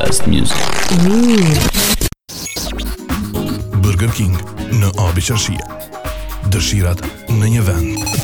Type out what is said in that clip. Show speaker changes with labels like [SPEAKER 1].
[SPEAKER 1] Best Music.
[SPEAKER 2] Burger King në Abi Qershie. Dëshirat në një vend.